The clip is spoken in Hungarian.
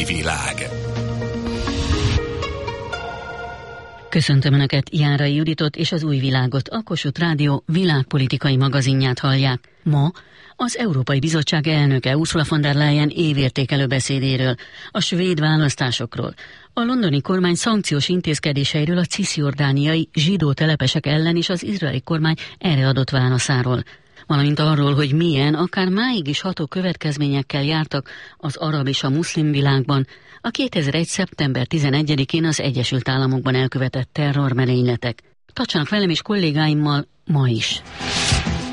világ. Köszöntöm Önöket, Járai Juditot és az Új Világot, a Kossuth Rádió világpolitikai magazinját hallják. Ma az Európai Bizottság elnöke Ursula von der Leyen évértékelő beszédéről, a svéd választásokról, a londoni kormány szankciós intézkedéseiről a cisjordániai zsidó telepesek ellen és az izraeli kormány erre adott válaszáról, valamint arról, hogy milyen, akár máig is ható következményekkel jártak az arab és a muszlim világban a 2001. szeptember 11-én az Egyesült Államokban elkövetett terrormerényletek. Tartsanak velem és kollégáimmal ma is!